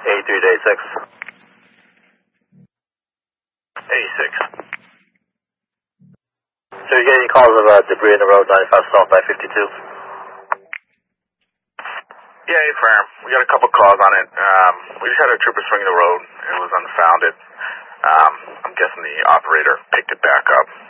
83 to 86. 86. So you're getting calls of debris in the road 95 south by 52? Yeah, affirm. We got a couple calls on it. We just had a trooper swing the road. It was unfounded. I'm guessing the operator picked it back up.